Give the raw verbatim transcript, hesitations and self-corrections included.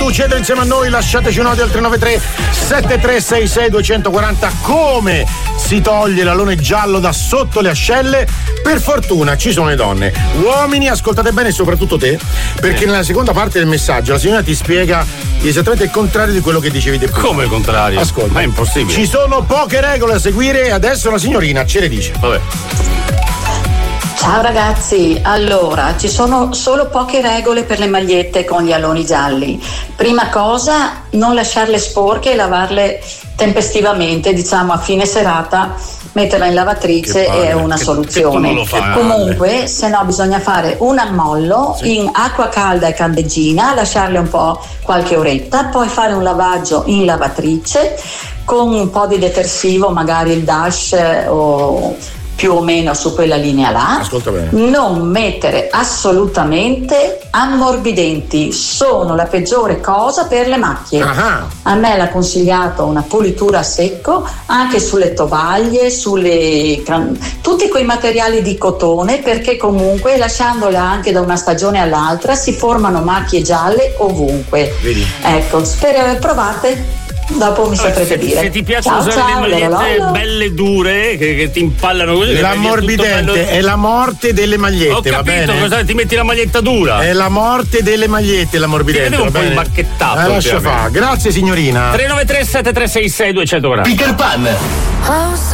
conducete insieme a noi, lasciateci un audio al tre nove tre sette tre sei sei due quattro zero. Come si toglie l'alone giallo da sotto le ascelle? Per fortuna ci sono le donne. Uomini, ascoltate bene, soprattutto te, perché nella seconda parte del messaggio la signora ti spiega esattamente il contrario di quello che dicevi te prima. Come il contrario? Ascolta, ma è impossibile. Ci sono poche regole a seguire e adesso la signorina ce le dice. Vabbè. Ciao ragazzi, allora ci sono solo poche regole per le magliette con gli aloni gialli. Prima cosa, non lasciarle sporche e lavarle tempestivamente, diciamo a fine serata, metterla in lavatrice è una che, soluzione. Che fai, Comunque, se no bisogna fare un ammollo sì. in acqua calda e candeggina, lasciarle un po' qualche oretta, poi fare un lavaggio in lavatrice con un po' di detersivo, magari il Dash o più o meno su quella linea là. Ascolta bene. Non mettere assolutamente ammorbidenti, sono la peggiore cosa per le macchie. Ah. A me l'ha consigliato una pulitura a secco anche sulle tovaglie, sulle tutti quei materiali di cotone, perché comunque lasciandola anche da una stagione all'altra si formano macchie gialle ovunque. Vedi? Ecco, spero, provate. Dopo mi saprete se, dire. Se ti piacciono ciao, usare ciao, le magliette lolo. belle dure che, che ti impallano così, l'ammorbidente bello... è la morte delle magliette. Ho capito, va bene? Cosa, ti metti la maglietta dura? È la morte delle magliette l'ammorbidente. Ti vedevo un po' imbacchettato. Eh, lascia fa. Grazie signorina. tre nove tre sette tre sei sei due zero zero. Peter Pan.